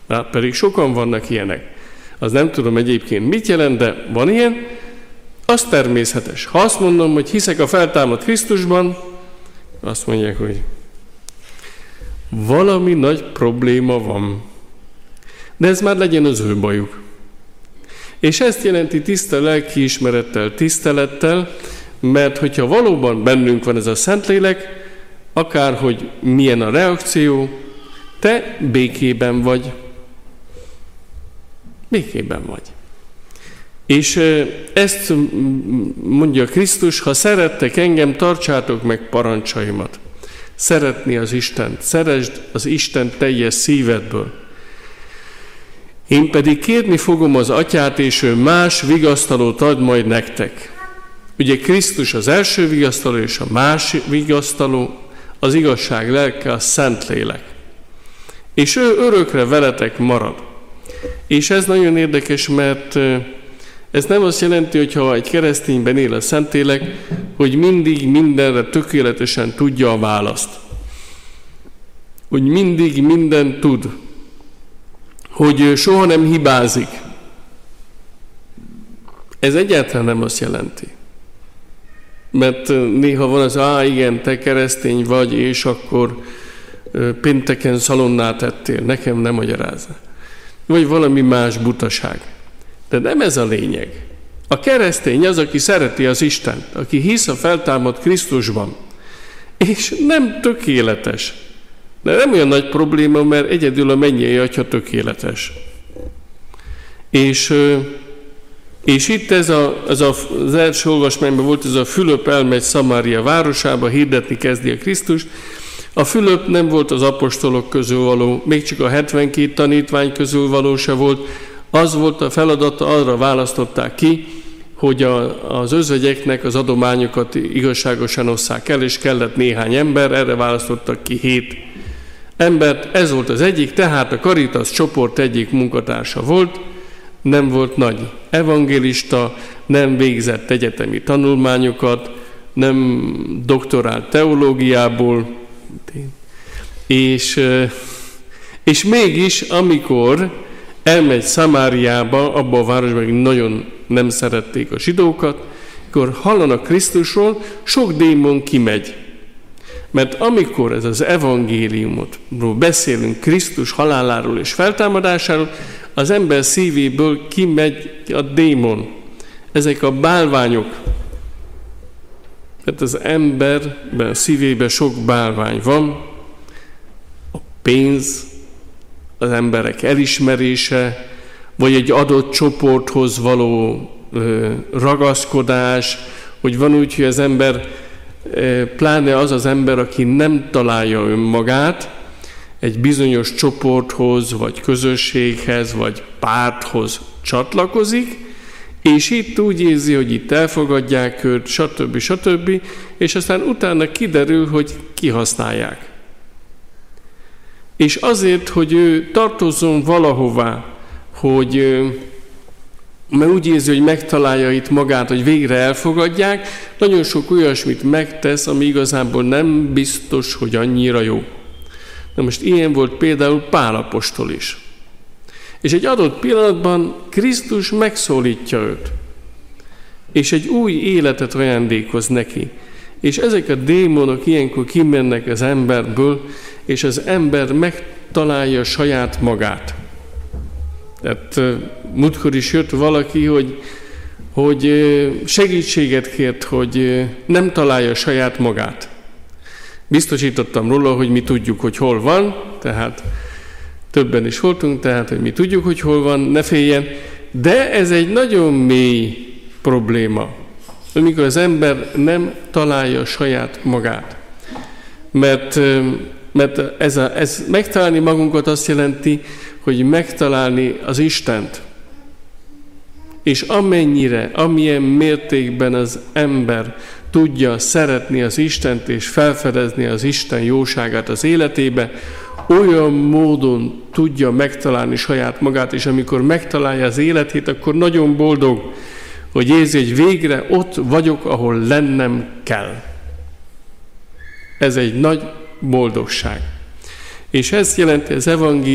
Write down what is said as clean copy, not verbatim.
Pedig sokan vannak ilyenek. Az nem tudom egyébként mit jelent, de van ilyen, az természetes. Ha azt mondom, hogy hiszek a feltámadt Krisztusban, azt mondják, hogy valami nagy probléma van. De ez már legyen az ő bajuk. És ezt jelenti tiszta lelkiismerettel, tisztelettel, mert hogyha valóban bennünk van ez a Szentlélek, akárhogy milyen a reakció, te békében vagy. Békében vagy. És ezt mondja Krisztus, ha szerettek engem, tartsátok meg parancsaimat. Szeretni az Istent, szeresd az Istent teljes szívedből. Én pedig kérni fogom az Atyát, és ő más vigasztalót ad majd nektek. Ugye Krisztus az első vigasztaló, és a más vigasztaló, az igazság lelke, a Szentlélek. És ő örökre veletek marad. És ez nagyon érdekes, mert ez nem azt jelenti, hogy ha egy keresztényben él a Szentlélek, hogy mindig mindenre tökéletesen tudja a választ. Hogy mindig mindent tud. Hogy soha nem hibázik. Ez egyáltalán nem azt jelenti. Mert néha van az, igen, te keresztény vagy, és akkor pénteken szalonnát ettél, nekem nem magyarázza. Vagy valami más butaság. De nem ez a lényeg. A keresztény az, aki szereti az Istent, aki hisz a feltámadt Krisztusban, és nem tökéletes. De nem olyan nagy probléma, mert egyedül a mennyei Atya tökéletes. És itt az első olvasmányban volt ez a Fülöp elmegy Szamária városába, hirdetni kezdi a Krisztust. A Fülöp nem volt az apostolok közül való, még csak a 72 tanítvány közül való se volt. Az volt a feladata, arra választották ki, hogy az özvegyeknek az adományokat igazságosan osszák el, és kellett néhány ember, erre választottak ki 7 embert. Ez volt az egyik, tehát a Caritas csoport egyik munkatársa volt, nem volt nagy evangélista, nem végzett egyetemi tanulmányokat, nem doktorált teológiából, és mégis, amikor elmegy Szamáriába, abba a városban, hogy nagyon nem szerették a zsidókat, akkor hallanak Krisztusról, sok démon kimegy. Mert amikor ez az evangéliumról beszélünk, Krisztus haláláról és feltámadásáról, az ember szívéből kimegy a démon. Ezek a bálványok. Tehát az emberben szívében sok bálvány van. A pénz, az emberek elismerése, vagy egy adott csoporthoz való ragaszkodás, hogy van úgy, hogy az ember, pláne az az ember, aki nem találja önmagát, egy bizonyos csoporthoz, vagy közösséghez, vagy párthoz csatlakozik, és itt úgy érzi, hogy itt elfogadják őt, stb. És aztán utána kiderül, hogy kihasználják. És azért, hogy ő tartozzon valahová, mert úgy érzi, hogy megtalálja itt magát, hogy végre elfogadják, nagyon sok olyasmit megtesz, ami igazából nem biztos, hogy annyira jó. Na most ilyen volt például Pál apostol is. És egy adott pillanatban Krisztus megszólítja őt, és egy új életet ajándékoz neki. És ezek a démonok ilyenkor kimennek az emberből, és az ember megtalálja saját magát. Tehát múltkor is jött valaki, hogy segítséget kért, hogy nem találja saját magát. Biztosítottam róla, hogy mi tudjuk, hogy hol van, tehát többen is voltunk, tehát hogy mi tudjuk, hogy hol van, ne féljen. De ez egy nagyon mély probléma, amikor az ember nem találja saját magát. Mert ez megtalálni magunkat azt jelenti, hogy megtalálni az Istent. És amilyen mértékben az ember tudja szeretni az Istent és felfedezni az Isten jóságát az életébe, olyan módon tudja megtalálni saját magát, és amikor megtalálja az életét, akkor nagyon boldog, hogy érzi, hogy végre ott vagyok, ahol lennem kell. Ez egy nagy boldogság. És ez jelenti az evangélium,